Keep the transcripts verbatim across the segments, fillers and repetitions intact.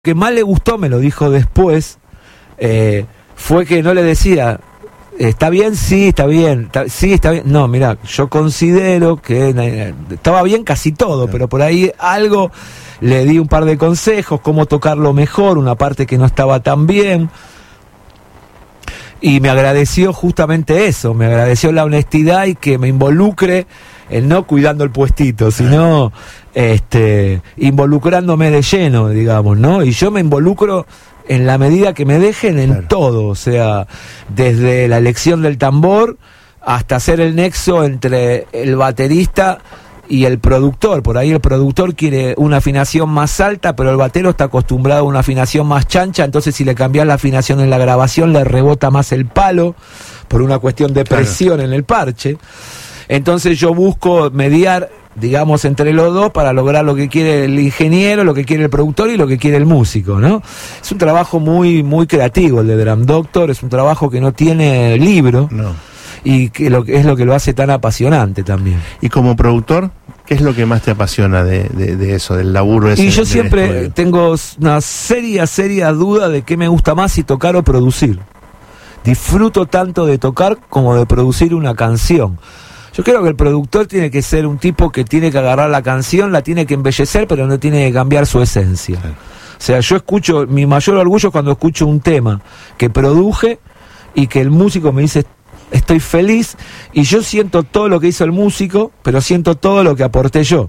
que más le gustó, me lo dijo después, eh, fue que no le decía, ¿está bien? Sí, está bien, está, sí, está bien. No, mira, yo considero que eh, estaba bien casi todo, pero por ahí algo, le di un par de consejos, cómo tocarlo mejor, una parte que no estaba tan bien. Y me agradeció justamente eso, me agradeció la honestidad y que me involucre en no cuidando el puestito, sino este, involucrándome de lleno, digamos, ¿no? Y yo me involucro en la medida que me dejen en claro. todo, o sea, desde la elección del tambor hasta hacer el nexo entre el baterista y el productor. Por ahí el productor quiere una afinación más alta, pero el batero está acostumbrado a una afinación más chancha, entonces si le cambias la afinación en la grabación le rebota más el palo por una cuestión de presión claro. en el parche. Entonces yo busco mediar, digamos, entre los dos para lograr lo que quiere el ingeniero, lo que quiere el productor y lo que quiere el músico, ¿no? Es un trabajo muy muy creativo el de Drum Doctor, es un trabajo que no tiene libro. No. Y que lo, es lo que lo hace tan apasionante también. Y como productor, ¿qué es lo que más te apasiona de, de, de eso, del laburo ese? Y yo siempre tengo una seria, seria duda de qué me gusta más, si tocar o producir. Disfruto tanto de tocar como de producir una canción. Yo creo que el productor tiene que ser un tipo que tiene que agarrar la canción, la tiene que embellecer, pero no tiene que cambiar su esencia. Sí. O sea, yo escucho, mi mayor orgullo es cuando escucho un tema que produje y que el músico me dice, estoy feliz, y yo siento todo lo que hizo el músico, pero siento todo lo que aporté yo.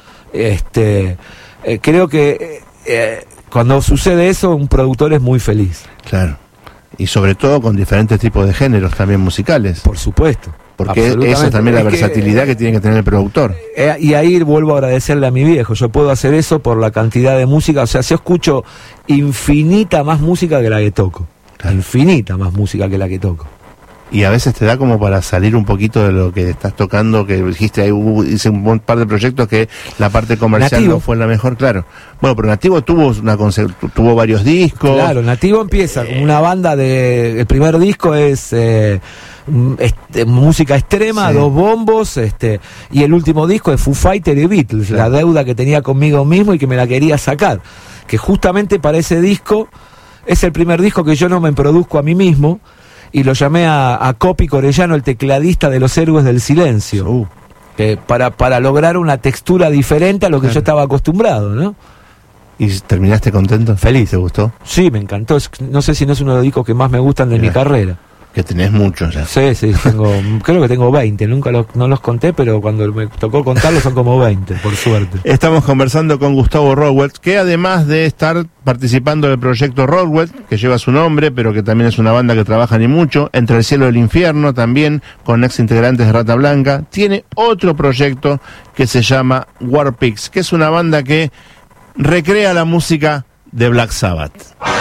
Este, eh, creo que eh, cuando sucede eso, un productor es muy feliz. Claro. Y sobre todo con diferentes tipos de géneros también musicales. Por supuesto. Porque esa es también la es versatilidad que, que tiene que tener el productor. Eh, y ahí vuelvo a agradecerle a mi viejo. Yo puedo hacer eso por la cantidad de música. O sea, yo escucho infinita más música que la que toco. Claro. Infinita más música que la que toco. Y a veces te da como para salir un poquito de lo que estás tocando, que dijiste, ahí hubo, hice un par de proyectos que la parte comercial Nativo. No fue la mejor, claro. Bueno, pero Nativo tuvo una tuvo varios discos. Claro, Nativo empieza con una banda de... El primer disco es... Eh, Este, música extrema, sí. dos bombos, este, y el último disco es Foo Fighters y Beatles, sí. la deuda que tenía conmigo mismo y que me la quería sacar, que justamente para ese disco es el primer disco que yo no me produzco a mí mismo, y lo llamé a, a Copi Corellano, el tecladista de Los Héroes del Silencio, uh. eh, para, para lograr una textura diferente a lo que claro. yo estaba acostumbrado, ¿no? ¿Y terminaste contento? Feliz. ¿Te gustó? Sí, me encantó, no sé si no es uno de los discos que más me gustan de Mira. mi carrera. Que tenés muchos ya. Sí, sí, tengo, creo que tengo veinte, nunca los, no los conté, pero cuando me tocó contarlos son como veinte, por suerte. Estamos conversando con Gustavo Rodwell, que además de estar participando del proyecto Rodwell, que lleva su nombre, pero que también es una banda que trabaja ni mucho, Entre el Cielo y el Infierno, también con ex integrantes de Rata Blanca, tiene otro proyecto que se llama War Pigs, que es una banda que recrea la música de Black Sabbath.